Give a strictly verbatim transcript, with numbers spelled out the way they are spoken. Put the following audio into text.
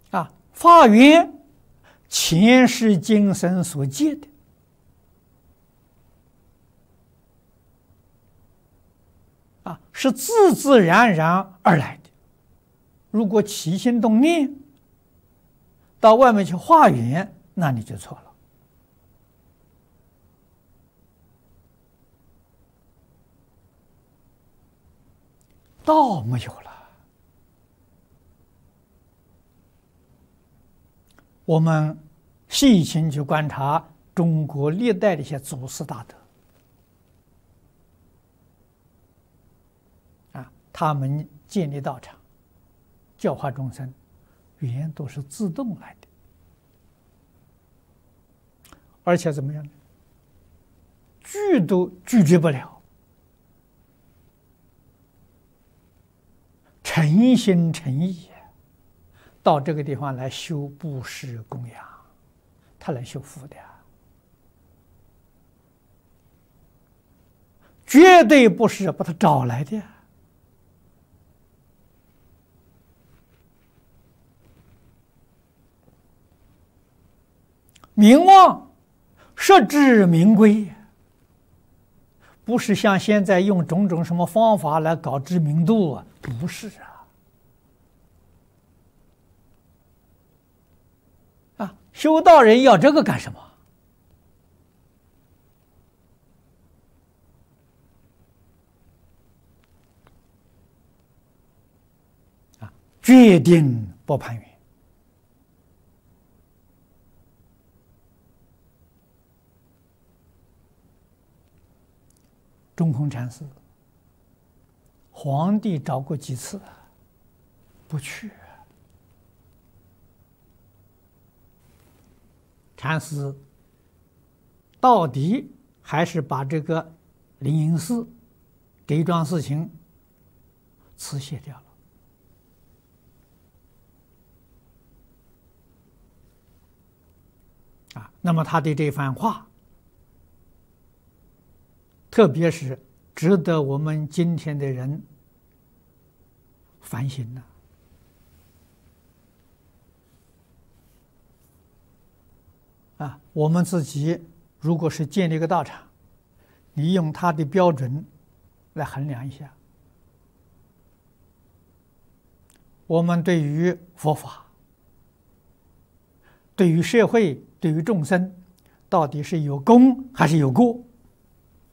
啊，法缘前世今生所结的，啊，是自自然然而来的。如果起心动念到外面去化缘，那你就错了。道没有了。我们细心去观察中国历代的一些祖师大德啊，他们建立道场、教化众生，缘都是自动来的，而且怎么样呢？拒都拒绝不了，诚心诚意到这个地方来修布施供养，他来修福的，绝对不是把他找来的。名望实至名归，不是像现在用种种什么方法来搞知名度啊，不是啊。啊，修道人要这个干什么？啊，决定不攀缘。中空禅师，皇帝找过几次，不去。禅师到底还是把这个灵隐寺这一桩事情辞谢掉了。啊，那么他的这番话，特别是值得我们今天的人反省呢。啊，我们自己如果是建立一个道场，你用他的标准来衡量一下，我们对于佛法、对于社会、对于众生，到底是有功还是有过？